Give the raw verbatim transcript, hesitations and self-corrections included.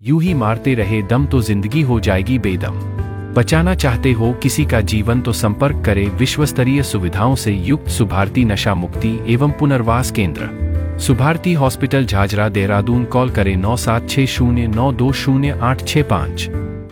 यूं ही मारते रहे दम तो जिंदगी हो जाएगी बेदम। बचाना चाहते हो किसी का जीवन तो संपर्क करें विश्वस्तरीय सुविधाओं से युक्त सुभारती नशा मुक्ति एवं पुनर्वास केंद्र, सुभारती हॉस्पिटल झाझरा देहरादून। कॉल करें नौ सात छः शून्य नौ दो शून्य आठ छः पाँच।